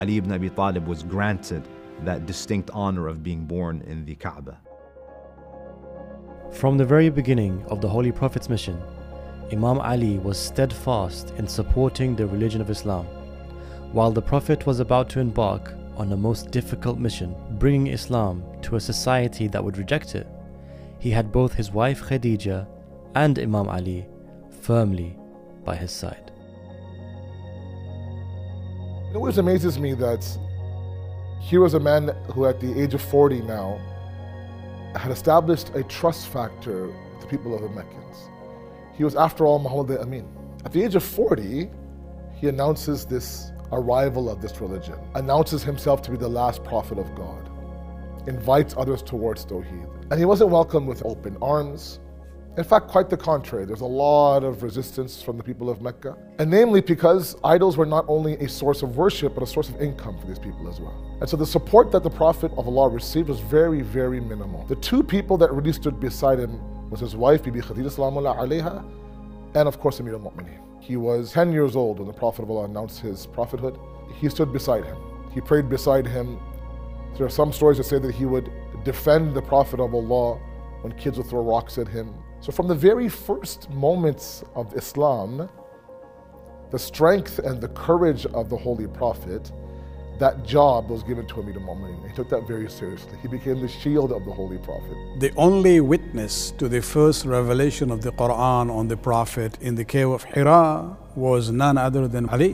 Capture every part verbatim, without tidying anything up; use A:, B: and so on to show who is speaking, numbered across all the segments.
A: Ali ibn Abi Talib was granted that distinct honor of being born in the Kaaba.
B: From the very beginning of the Holy Prophet's mission, Imam Ali was steadfast in supporting the religion of Islam. While the Prophet was about to embark on a most difficult mission, bringing Islam to a society that would reject it, he had both his wife Khadija and Imam Ali firmly by his side.
C: It always amazes me that here was a man who at the age of forty now had established a trust factor with the people of the Meccans. He was, after all, Muhammad the Amin. At the age of forty, he announces this arrival of this religion, announces himself to be the last prophet of God, invites others towards Tawheed. And he wasn't welcomed with open arms. In fact, quite the contrary. There's a lot of resistance from the people of Mecca. And namely because idols were not only a source of worship, but a source of income for these people as well. And so the support that the Prophet of Allah received was very, very minimal. The two people that really stood beside him was his wife, Bibi Khadija Salamullah alayha, and of course Amir al-Mu'mineen. He was ten years old when the Prophet of Allah announced his prophethood. He stood beside him. He prayed beside him. There are some stories that say that he would defend the Prophet of Allah when kids would throw rocks at him. So from the very first moments of Islam, the strength and the courage of the Holy Prophet, that job was given to Amir al-Mu'mineen. He took that very seriously. He became the shield of the Holy Prophet.
D: The only witness to the first revelation of the Quran on the Prophet in the cave of Hira was none other than Ali.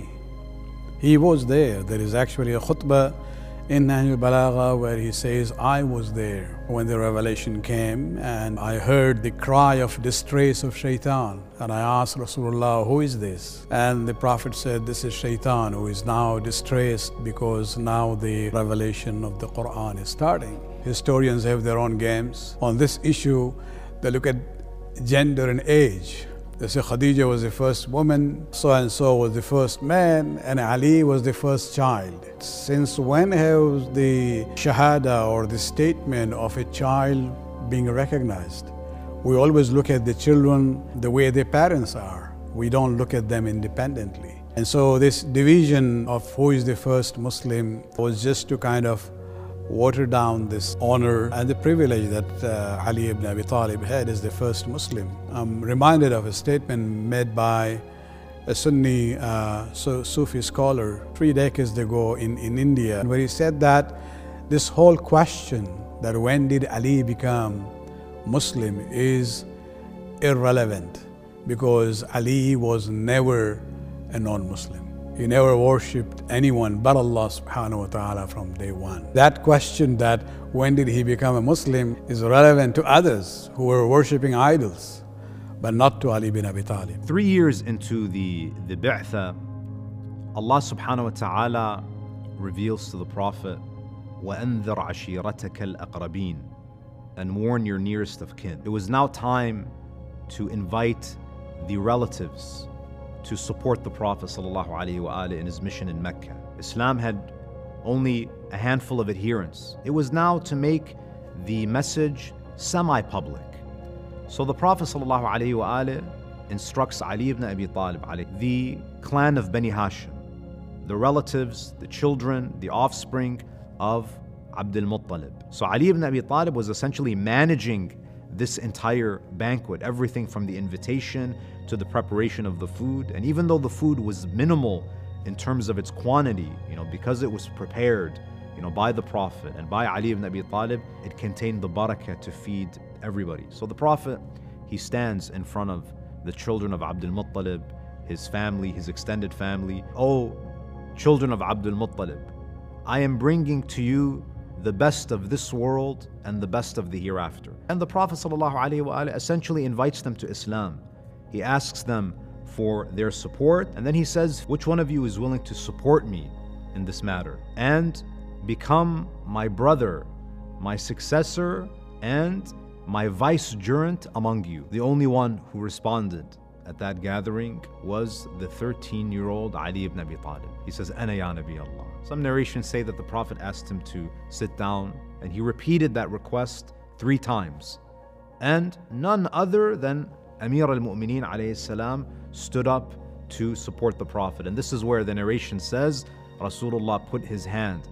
D: He was there. There is actually a khutbah in Nahj al-Balagha where he says, I was there when the revelation came and I heard the cry of distress of Shaitan. And I asked Rasulullah, who is this? And the Prophet said, this is Shaitan who is now distressed because now the revelation of the Quran is starting. Historians have their own games. On this issue, they look at gender and age. They say Khadija was the first woman, so and so was the first man, and Ali was the first child. Since when has the shahada or the statement of a child being recognized? We always look at the children the way their parents are. We don't look at them independently. And so this division of who is the first Muslim was just to kind of water down this honor and the privilege that uh, Ali ibn Abi Talib had as the first Muslim. I'm reminded of a statement made by a Sunni uh, Sufi scholar three decades ago in, in India, where he said that this whole question that when did Ali become Muslim is irrelevant because Ali was never a non-Muslim. He never worshipped anyone but Allah subhanahu wa ta'ala from day one. That question that when did he become a Muslim is relevant to others who were worshipping idols, but not to Ali bin Abi Talib.
A: Three years into the, the Bi'tha, Allah subhanahu wa ta'ala reveals to the Prophet, وَأَنذِرْ عَشِيرَتَكَ الْأَقْرَبِينَ, and warn your nearest of kin. It was now time to invite the relatives to support the Prophet ﷺ in his mission in Mecca. Islam had only a handful of adherents. It was now to make the message semi-public. So the Prophet ﷺ instructs Ali ibn Abi Talib, the clan of Bani Hashim, the relatives, the children, the offspring of Abdul Muttalib. So Ali ibn Abi Talib was essentially managing this entire banquet, everything from the invitation to the preparation of the food. And even though the food was minimal in terms of its quantity, you know, because it was prepared, you know, by the Prophet and by Ali ibn Abi Talib, it contained the barakah to feed everybody. So the Prophet, he stands in front of the children of Abdul Muttalib, his family, his extended family. Oh, children of Abdul Muttalib, I am bringing to you the best of this world and the best of the hereafter. And the Prophet ﷺ essentially invites them to Islam. He asks them for their support, and then he says, which one of you is willing to support me in this matter and become my brother, my successor, and my vicegerent among you? The only one who responded at that gathering was the thirteen-year-old Ali ibn Abi Talib. He says, Ana ya Nabi Allah. Some narrations say that the Prophet asked him to sit down, and he repeated that request three times. And none other than Amir al-Mu'mineen alayhi salam stood up to support the Prophet. And this is where the narration says, Rasulullah put his hand